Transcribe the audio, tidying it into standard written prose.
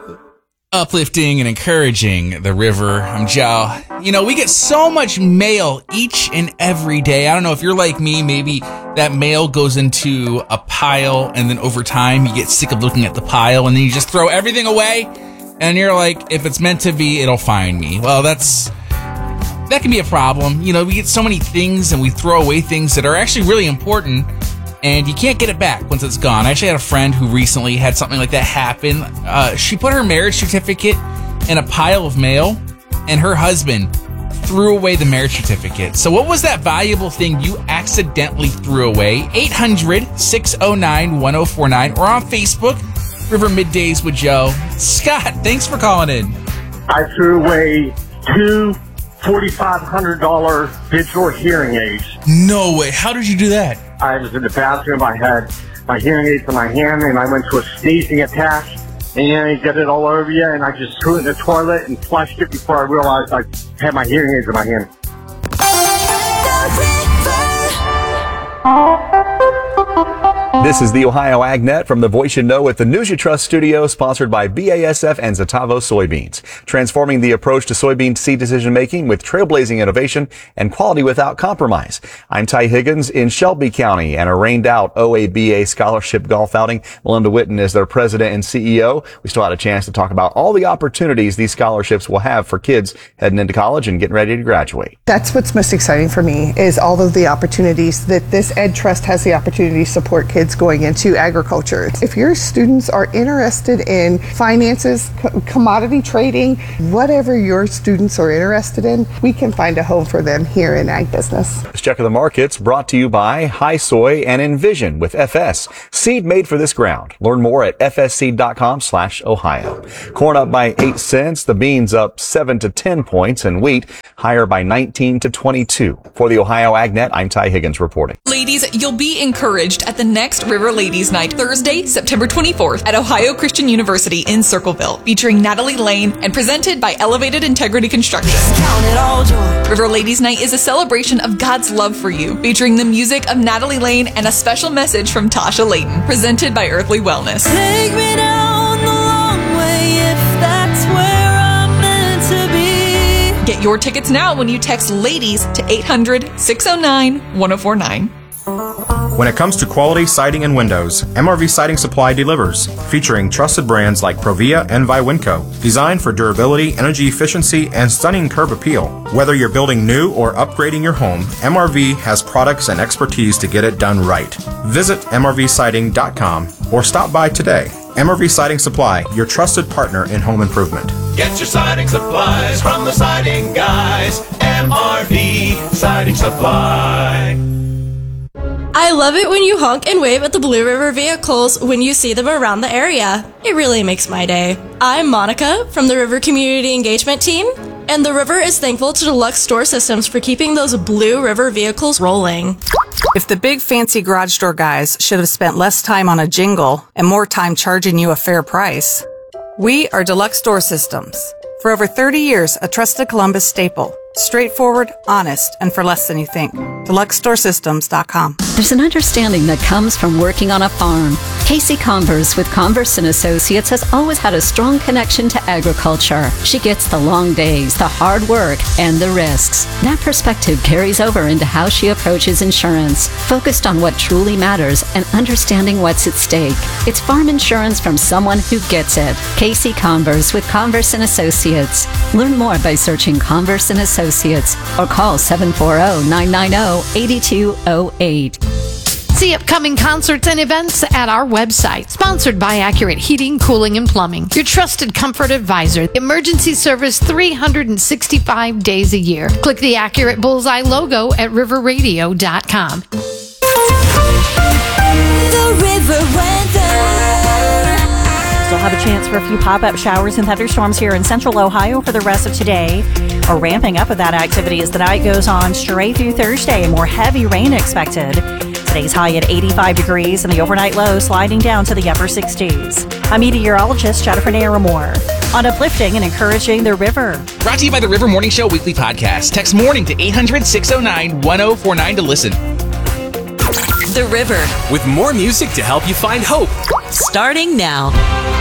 Uplifting and encouraging the river. I'm Joe. You know, we get so much mail each and every day. I don't know if you're like me, maybe that mail goes into a pile and then over time you get sick of looking at the pile and then you just throw everything away and you're like, if it's meant to be, it'll find me. Well, that can be a problem. You know, we get so many things and we throw away things that are actually really important and you can't get it back once it's gone. I actually had a friend who recently had something like that happen. She put her marriage certificate in a pile of mail, and her husband threw away the marriage certificate. So what was that valuable thing you accidentally threw away? 800-609-1049 or on Facebook, River Middays with Joe. Scott, thanks for calling in. I threw away two $4,500 digital hearing aids. No way. How did you do that? I was in the bathroom. I had my hearing aids in my hand, and I went to a sneezing attack, and you get it all over you, and I just threw it in the toilet and flushed it before I realized I had my hearing aids in my hand. This is the Ohio AgNet from the Voice You Know at the News You Trust studio, sponsored by BASF and Zetavo soybeans. Transforming the approach to soybean seed decision-making with trailblazing innovation and quality without compromise. I'm Ty Higgins in Shelby County, and a rained-out OABA scholarship golf outing. Melinda Witten is their president and CEO. We still had a chance to talk about all the opportunities these scholarships will have for kids heading into college and getting ready to graduate. That's what's most exciting for me, is all of the opportunities that this Ed Trust has the opportunity to support kids going into agriculture. If your students are interested in finances, commodity trading, whatever your students are interested in, we can find a home for them here in ag business. This check of the markets brought to you by High Soy and Envision with FS. Seed made for this ground. Learn more at fsseed.com/Ohio. Corn up by 8 cents. The beans up 7 to 10 points, and wheat higher by 19 to 22. For the Ohio AgNet, I'm Ty Higgins reporting. Ladies, you'll be encouraged at the next River Ladies Night, Thursday, September 24th at Ohio Christian University in Circleville, featuring Natalie Lane and presented by Elevated Integrity Construction. River Ladies Night is a celebration of God's love for you, featuring the music of Natalie Lane and a special message from Tasha Layton, presented by Earthly Wellness. Take me down the long way if that's where I'm meant to be. Get your tickets now when you text LADIES to 800-609-1049. When it comes to quality siding and windows, MRV Siding Supply delivers, featuring trusted brands like Provia and Viwinco, designed for durability, energy efficiency, and stunning curb appeal. Whether you're building new or upgrading your home, MRV has products and expertise to get it done right. Visit mrvsiding.com or stop by today. MRV Siding Supply, your trusted partner in home improvement. Get your siding supplies from the siding guys. MRV Siding Supply. I love it when you honk and wave at the Blue River vehicles when you see them around the area. It really makes my day. I'm Monica from the River Community Engagement Team, and the River is thankful to Deluxe Store Systems for keeping those Blue River vehicles rolling. If the big fancy garage door guys should have spent less time on a jingle and more time charging you a fair price, we are Deluxe Store Systems. For over 30 years, a trusted Columbus staple. Straightforward, honest, and for less than you think. DeluxeStoreSystems.com. There's an understanding that comes from working on a farm. Casey Converse with Converse & Associates has always had a strong connection to agriculture. She gets the long days, the hard work, and the risks. That perspective carries over into how she approaches insurance, focused on what truly matters and understanding what's at stake. It's farm insurance from someone who gets it. Casey Converse with Converse & Associates. Learn more by searching Converse & Associates or call 740-990-8208. See upcoming concerts and events at our website. Sponsored by Accurate Heating, Cooling, and Plumbing. Your trusted comfort advisor. Emergency service 365 days a year. Click the Accurate Bullseye logo at riverradio.com. The River Weather. Still have a chance for a few pop-up showers and thunderstorms here in central Ohio for the rest of today. We're ramping up with that activity as the night goes on straight through Thursday. More heavy rain expected. Today's high at 85 degrees and the overnight low sliding down to the upper 60s. I'm meteorologist Jennifer Naramore on uplifting and encouraging the river. Brought to you by the River Morning Show Weekly Podcast. Text morning to 800-609-1049 to listen. The River. With more music to help you find hope. Starting now.